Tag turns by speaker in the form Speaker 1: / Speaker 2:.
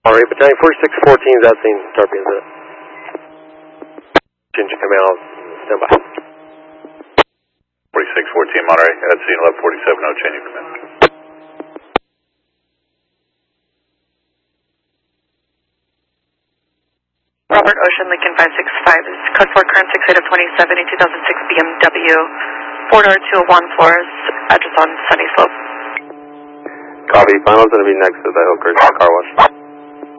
Speaker 1: Alright, Battalion 4614 is at scene. Start being set. Engine come out. Stand by.
Speaker 2: 4614 Monterey, at scene 1147, no changing command.
Speaker 3: Robert Ocean, Lincoln 565, this is code 4, current 68 of 27, a 2006 BMW, 4-door 201 floors, address on Sunny Slope.
Speaker 1: Copy, final's going to be next to the Hillcrest car wash.